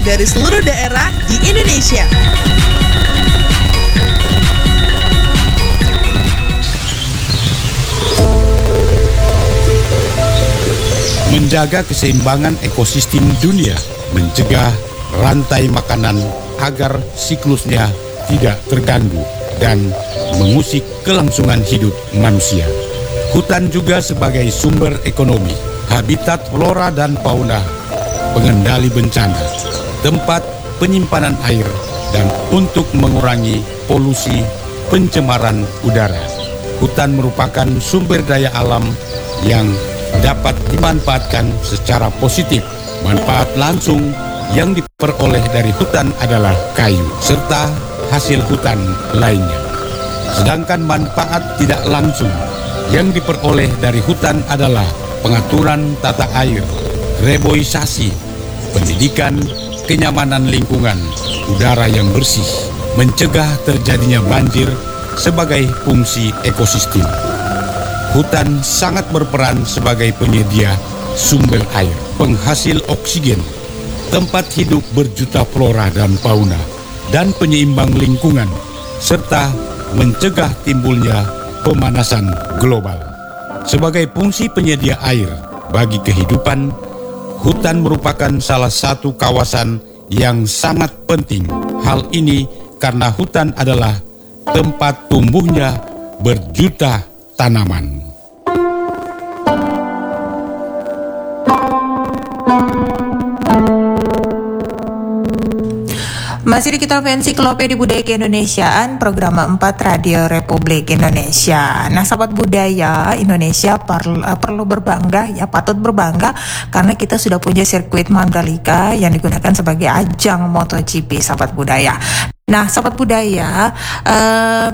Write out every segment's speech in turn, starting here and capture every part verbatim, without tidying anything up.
dari seluruh daerah di Indonesia. Menjaga keseimbangan ekosistem dunia, mencegah rantai makanan agar siklusnya tidak terganggu dan mengusik kelangsungan hidup manusia. Hutan juga sebagai sumber ekonomi, habitat flora dan fauna, pengendali bencana, tempat penyimpanan air, dan untuk mengurangi polusi pencemaran udara. Hutan merupakan sumber daya alam yang dapat dimanfaatkan secara positif. Manfaat langsung yang diperoleh dari hutan adalah kayu serta hasil hutan lainnya. Sedangkan manfaat tidak langsung yang diperoleh dari hutan adalah pengaturan tata air, reboisasi, pendidikan, kenyamanan lingkungan, udara yang bersih, mencegah terjadinya banjir sebagai fungsi ekosistem. Hutan sangat berperan sebagai penyedia sumber air, penghasil oksigen, tempat hidup berjuta flora dan fauna, dan penyeimbang lingkungan, serta mencegah timbulnya pemanasan global. Sebagai fungsi penyedia air bagi kehidupan, hutan merupakan salah satu kawasan yang sangat penting. Hal ini karena hutan adalah tempat tumbuhnya berjuta tanaman. Masih di Kitab Ensiklopedia Budaya Keindonesiaan, program empat Radio Republik Indonesia. Nah, sahabat budaya Indonesia perlu, perlu berbangga, ya patut berbangga karena kita sudah punya sirkuit Mandalika yang digunakan sebagai ajang MotoGP, sahabat budaya. Nah, sahabat budaya, um,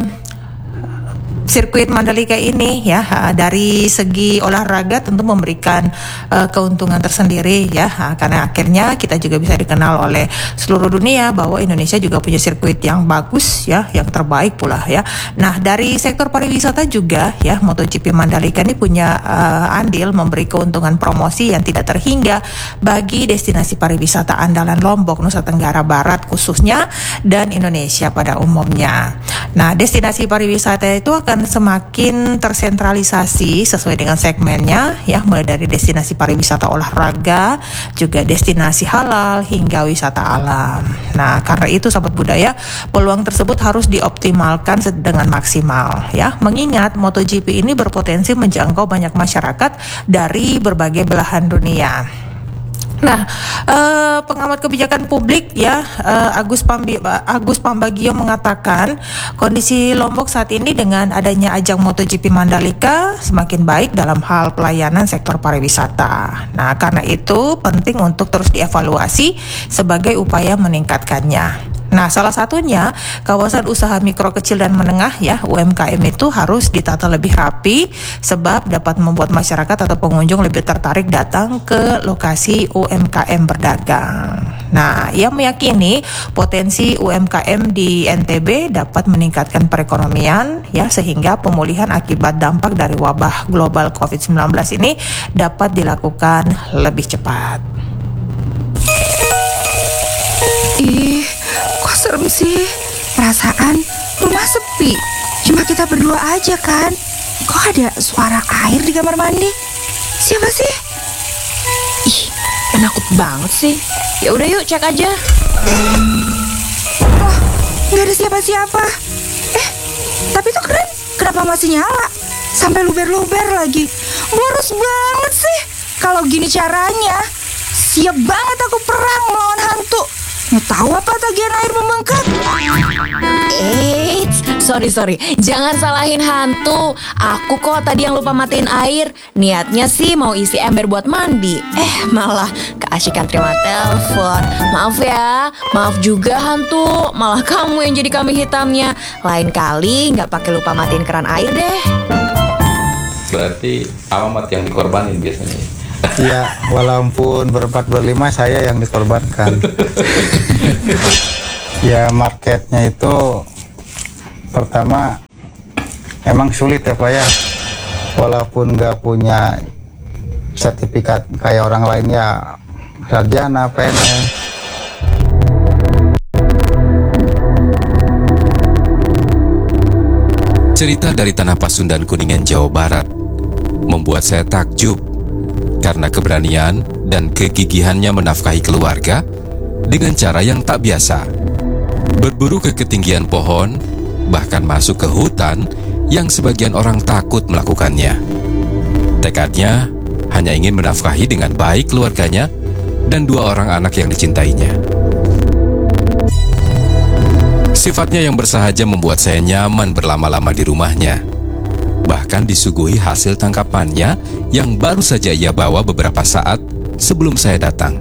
sirkuit Mandalika ini ya dari segi olahraga tentu memberikan uh, keuntungan tersendiri ya, karena akhirnya kita juga bisa dikenal oleh seluruh dunia bahwa Indonesia juga punya sirkuit yang bagus ya, yang terbaik pula ya. Nah, dari sektor pariwisata juga ya, MotoGP Mandalika ini punya uh, andil memberi keuntungan promosi yang tidak terhingga bagi destinasi pariwisata andalan Lombok, Nusa Tenggara Barat khususnya, dan Indonesia pada umumnya. Nah, destinasi pariwisata itu akan semakin tersentralisasi sesuai dengan segmennya ya, mulai dari destinasi pariwisata olahraga, juga destinasi halal hingga wisata alam. Nah, karena itu sahabat budaya, peluang tersebut harus dioptimalkan dengan maksimal ya, mengingat MotoGP ini berpotensi menjangkau banyak masyarakat dari berbagai belahan dunia. Nah, eh, pengamat kebijakan publik ya, eh, Agus Pambi, Agus Pambagio mengatakan kondisi Lombok saat ini dengan adanya ajang MotoGP Mandalika semakin baik dalam hal pelayanan sektor pariwisata. Nah, karena itu penting untuk terus dievaluasi sebagai upaya meningkatkannya. Nah, salah satunya kawasan usaha mikro kecil dan menengah ya, U M K M itu harus ditata lebih rapi sebab dapat membuat masyarakat atau pengunjung lebih tertarik datang ke lokasi U M K M berdagang. Nah, ia meyakini potensi U M K M di N T B dapat meningkatkan perekonomian ya, sehingga pemulihan akibat dampak dari wabah global covid sembilan belas ini dapat dilakukan lebih cepat. Ih, kok serem sih? Perasaan rumah sepi, cuma kita berdua aja kan? Kok ada suara air di kamar mandi? Siapa sih? Ih, penakut banget sih. Ya udah yuk cek aja. Oh, nggak ada siapa-siapa. Eh, tapi tuh keren. Kenapa masih nyala? Sampai luber-luber lagi. Boros banget sih. Kalau gini caranya, siap banget aku perang melawan hantu. Mau tahu apa tagihan air membengkak? Eits, sorry sorry, jangan salahin hantu. Aku kok tadi yang lupa matiin air. Niatnya sih mau isi ember buat mandi. Eh malah keasikan terima telepon. Maaf ya, maaf juga hantu. Malah kamu yang jadi kambing hitamnya. Lain kali nggak pakai lupa matiin keran air deh. Berarti alamat yang dikorbanin biasanya. Ya, walaupun berempat berlima saya yang dikorbankan. Ya, marketnya itu pertama emang sulit ya Pak ya. Walaupun nggak punya sertifikat kayak orang lain ya, sarjana, P N S, Cerita dari Tanah Pasundan, Kuningan, Jawa Barat membuat saya takjub karena keberanian dan kegigihannya menafkahi keluarga dengan cara yang tak biasa. Berburu ke ketinggian pohon, bahkan masuk ke hutan yang sebagian orang takut melakukannya. Tekadnya hanya ingin menafkahi dengan baik keluarganya dan dua orang anak yang dicintainya. Sifatnya yang bersahaja membuat saya nyaman berlama-lama di rumahnya. Bahkan disuguhi hasil tangkapannya yang baru saja ia bawa beberapa saat sebelum saya datang.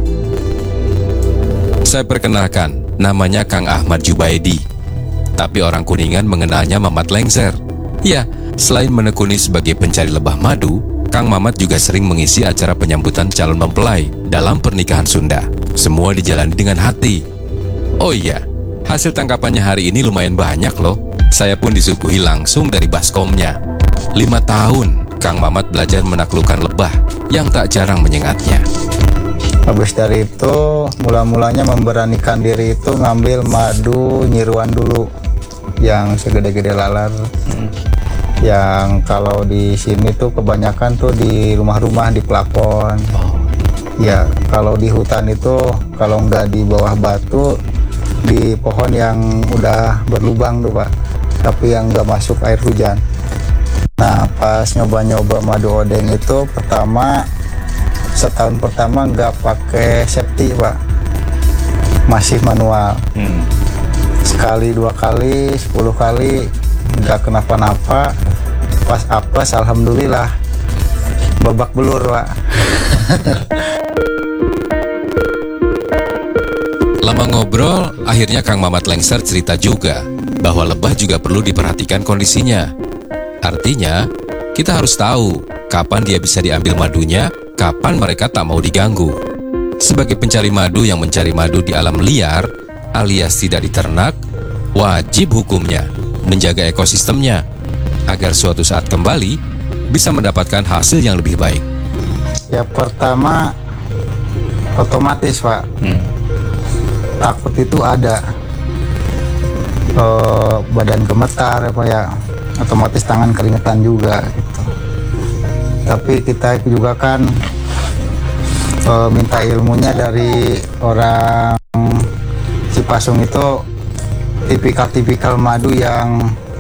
Saya perkenalkan, namanya Kang Ahmad Jubaidi. Tapi orang Kuningan mengenalnya Mamat Lengser. Ya, selain menekuni sebagai pencari lebah madu, Kang Mamat juga sering mengisi acara penyambutan calon mempelai dalam pernikahan Sunda. Semua dijalani dengan hati. Oh iya, hasil tangkapannya hari ini lumayan banyak loh. Saya pun disuguhi langsung dari baskomnya. Lima tahun Kang Mamat belajar menaklukkan lebah yang tak jarang menyengatnya. Habis dari itu, mula-mulanya memberanikan diri itu ngambil madu nyiruan dulu, yang segede-gede lalar. Hmm. Yang kalau di sini tuh kebanyakan tuh di rumah-rumah, di plafon. Oh. Ya, kalau di hutan itu, kalau nggak di bawah batu, di pohon yang udah berlubang tuh Pak, tapi yang nggak masuk air hujan. Nah, pas nyoba-nyoba madu odeng itu pertama, setahun pertama nggak pakai safety Pak, masih manual. Hmm. Sekali, dua kali, sepuluh kali nggak kenapa-napa. Pas apes, alhamdulillah babak belur Pak. Lama ngobrol, akhirnya Kang Mamat Lengser cerita juga bahwa lebah juga perlu diperhatikan kondisinya. Artinya, kita harus tahu kapan dia bisa diambil madunya, kapan mereka tak mau diganggu. Sebagai pencari madu yang mencari madu di alam liar, alias tidak diternak, wajib hukumnya menjaga ekosistemnya, agar suatu saat kembali bisa mendapatkan hasil yang lebih baik. Ya pertama, otomatis Pak, hmm. takut itu ada, e, badan gemetar apa ya, otomatis tangan keringetan juga gitu. Tapi kita juga kan e, minta ilmunya dari orang Cipasung itu, tipikal-tipikal madu yang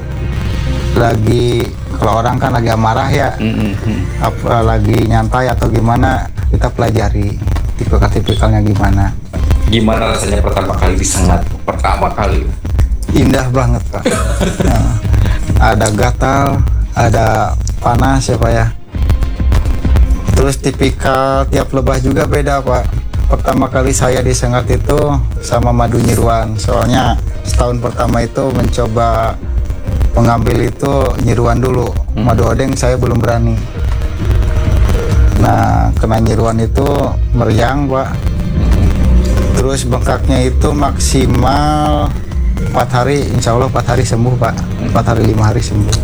lagi, kalau orang kan lagi amarah ya, mm-hmm. apa, lagi nyantai atau gimana, kita pelajari tipikal-tipikalnya gimana. Gimana rasanya pertama kali disengat? Pertama kali indah banget Pak. Nah, ada gatal, ada panas ya Pak ya. Terus tipikal tiap lebah juga beda Pak. Pertama kali saya disengat itu sama madu nyiruan, soalnya setahun pertama itu mencoba mengambil itu nyiruan dulu. hmm. Madu odeng saya belum berani. Nah, kena nyiruan itu meriang Pak. Terus bengkaknya itu maksimal empat hari, insya Allah empat hari sembuh Pak. Empat hari lima hari sembuh.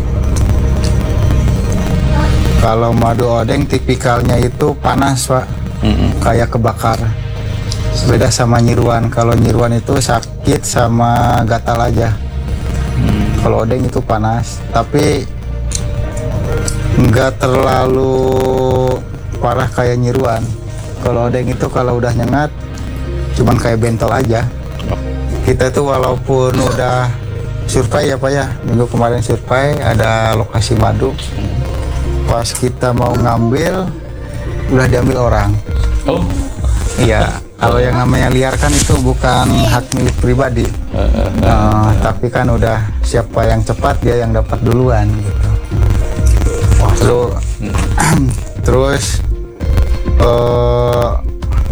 Kalau madu odeng tipikalnya itu panas Pak, mm-hmm. kayak kebakar. Beda sama nyiruan. Kalau nyiruan itu sakit sama gatal aja. mm. Kalau odeng itu panas, tapi nggak terlalu parah kayak nyiruan. Kalau odeng itu kalau udah nyengat cuman kayak bentol aja. Kita tuh walaupun udah survei ya Pak ya, minggu kemarin survei ada lokasi madu, pas kita mau ngambil udah diambil orang. Oh iya, kalau yang namanya liar kan itu bukan hak milik pribadi. uh, tapi kan udah siapa yang cepat dia yang dapat duluan gitu. Terus terus uh,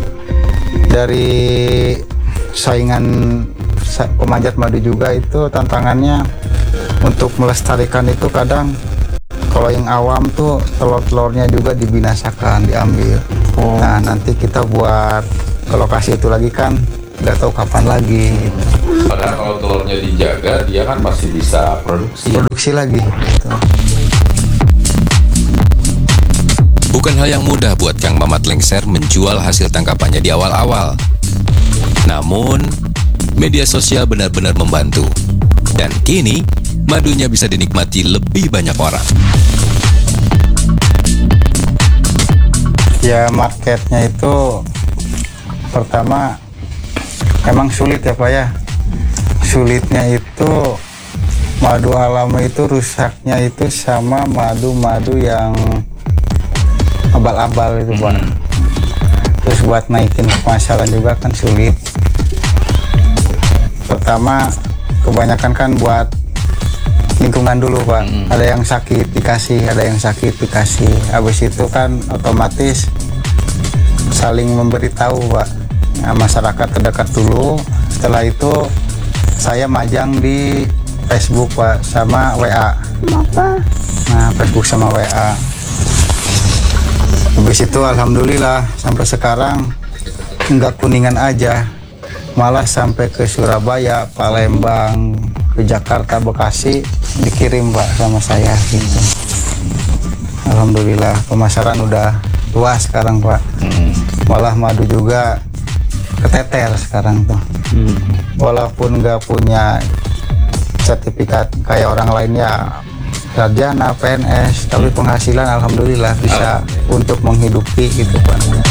dari saingan pemanjat madu juga itu tantangannya untuk melestarikan itu, kadang kalau yang awam tuh telur-telurnya juga dibinasakan, diambil. Oh. Nah nanti kita buat ke lokasi itu lagi kan nggak tahu kapan lagi gitu. Padahal kalau telurnya dijaga dia kan masih bisa produksi produksi lagi gitu. Bukan hal yang mudah buat Kang Mamat Lengser menjual hasil tangkapannya di awal-awal. Namun, media sosial benar-benar membantu. Dan kini, madunya bisa dinikmati lebih banyak orang. Ya marketnya itu pertama emang sulit ya Pak ya. Sulitnya itu madu alami itu rusaknya itu sama madu-madu yang abal-abal itu Pak. Terus buat naikin pemasaran juga kan sulit. Pertama kebanyakan kan buat lingkungan dulu Pak. Hmm. Ada yang sakit dikasih, ada yang sakit dikasih. Habis itu kan otomatis saling memberitahu Pak. Nah, masyarakat terdekat dulu. Setelah itu saya majang di Facebook Pak sama W A. Apa? Nah Facebook sama W A. Habis itu alhamdulillah sampai sekarang nggak Kuningan aja, malah sampai ke Surabaya, Palembang, ke Jakarta, Bekasi dikirim Pak sama saya gitu. Alhamdulillah pemasaran udah luas sekarang Pak. Hmm. Malah madu juga keteter sekarang tuh. Hmm. Walaupun nggak punya sertifikat kayak orang lainnya sarjana P N S, tapi penghasilan alhamdulillah bisa untuk menghidupi gitu Pak.